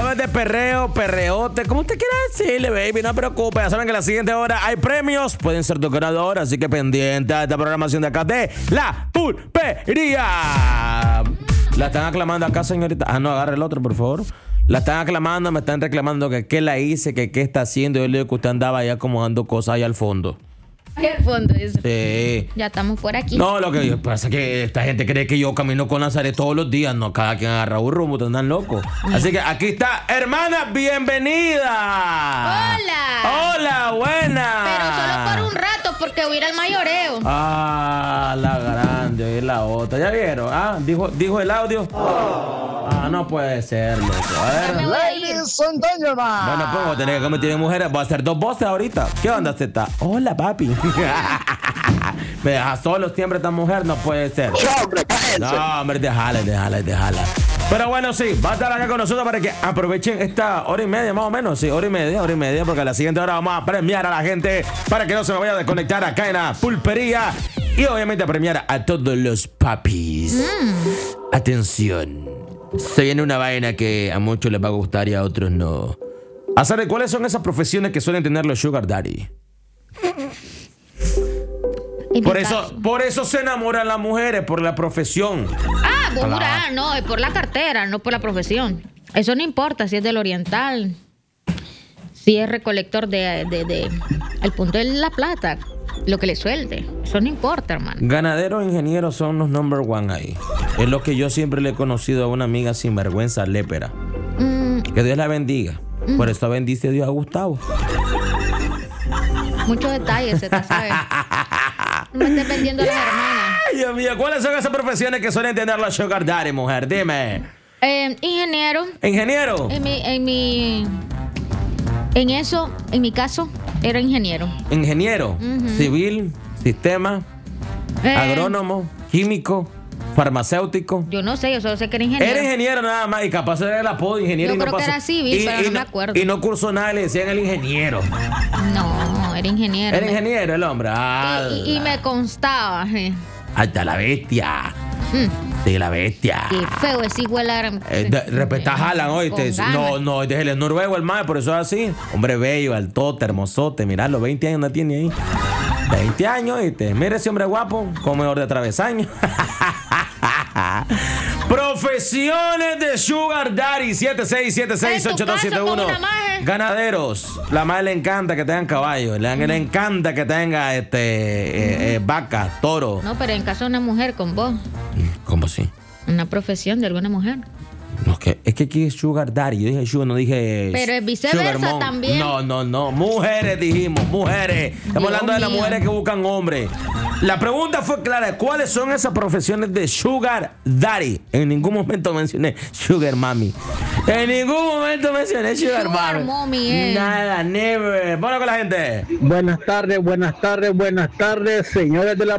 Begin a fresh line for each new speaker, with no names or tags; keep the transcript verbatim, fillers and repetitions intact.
es de perreo, perreote, como usted quiera decirle, baby, no se preocupe. Ya saben que en la siguiente hora hay premios, pueden ser tu ganador, así que pendiente a esta programación de acá de La Pulpería. La están aclamando acá, señorita. Ah, no, agarre el otro, por favor. La están aclamando, me están reclamando que qué la hice, que qué está haciendo. Yo le digo que usted andaba ahí acomodando cosas ahí al fondo.
Ahí al fondo, eso.
Sí.
Ya estamos por aquí.
No, lo que pasa es que esta gente cree que yo camino con Nazaret todos los días. No, cada quien agarra un rumbo, te andan locos. Así que aquí está, hermana, bienvenida.
Hola.
Hola, buena.
Pero solo por un rato, porque voy a ir al mayoreo.
Ah, la grande, y la otra. ¿Ya vieron? Ah, dijo, dijo el audio. Ah, no puede ser, loco. A
Ya me
ver.
voy a ir.
Ladies and gentlemen.
Bueno, pues voy a tener que convertir en mujeres. Voy a hacer dos voces ahorita. ¿Qué onda, Zeta? Hola, papi. Me dejas solo siempre esta mujer, no puede ser.
Hombre, cállense.
No, hombre, déjala, déjala, déjala. Pero bueno, sí, va a estar acá con nosotros para que aprovechen esta hora y media, más o menos. Sí, hora y media, hora y media, porque a la siguiente hora vamos a premiar a la gente para que no se me vaya a desconectar acá en La Pulpería. Y obviamente a premiar a todos los papis. Mm. Atención. Se viene una vaina que a muchos les va a gustar y a otros no. A saber, ¿cuáles son esas profesiones que suelen tener los sugar daddy? Por eso, por eso se enamoran las mujeres, por la profesión.
Ah, Bogurá, no, es por la cartera, no por la profesión. Eso no importa si es del oriental, si es recolector de, de, de el punto de la plata, lo que le suelte. Eso no importa, hermano.
Ganaderos e ingenieros son los number one ahí. Es lo que yo siempre le he conocido a una amiga sinvergüenza lépera. Mm. Que Dios la bendiga. Mm. Por eso bendice Dios a Gustavo.
Muchos detalles, se te sabe. No me estés vendiendo a las hermanas.
Ay, Dios mío, ¿cuáles son esas profesiones que suelen tener los sugar daddy, mujer? Dime.
Eh, ingeniero.
¿Ingeniero?
En mi, en mi, en eso, en mi caso, era ingeniero.
Ingeniero, uh-huh. Civil, sistema, eh. agrónomo, químico, farmacéutico.
Yo no sé, yo solo sé que era ingeniero.
Era ingeniero nada más y capaz era el apodo de ingeniero.
Yo
y
creo
no pasó.
que era civil,
y,
pero
y
no,
no
me acuerdo.
Y no cursó nada, le decían el ingeniero.
No, era ingeniero.
Era ingeniero el hombre. Ah,
y, y, y me constaba. Eh.
Hasta la bestia. Mm. Sí, la bestia.
Qué feo ese igual.
Eh, respetá a Haaland, oíste. No, no, déjele noruego el mae, por eso es así. Hombre bello, altote, hermosote. Mirá, los veinte años no tiene ahí. veinte años, oíste. Mire ese hombre guapo, comedor de travesaño. Profesiones de sugar daddy. siete seis siete seis ocho dos siete uno. Ganaderos. La madre le encanta que tengan caballos. Le, mm. le encanta que tenga este eh, eh, vaca, toro.
No, pero en caso de una mujer con vos.
¿Cómo así?
Una profesión de alguna mujer.
No, es que, es que aquí es sugar daddy. Yo dije sugar, no dije.
Pero es viceversa también.
No, no, no. Mujeres dijimos, mujeres. Estamos Dios hablando mío. de las mujeres que buscan hombres. La pregunta fue clara. ¿Cuáles son esas profesiones de sugar daddy? En ningún momento mencioné sugar mommy. En ningún momento mencioné sugar,
sugar
mommy.
mommy eh.
Nada, never. Bueno con la gente.
Buenas tardes, buenas tardes, buenas tardes, señores de la